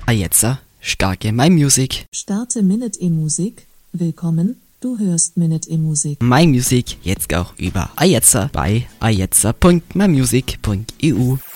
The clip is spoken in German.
Ajetza, starke My Music. Starte Minute E-Musik. Willkommen, du hörst Minute E-Musik. My Music jetzt auch über Ajetza bei ajetza.mymusic.eu.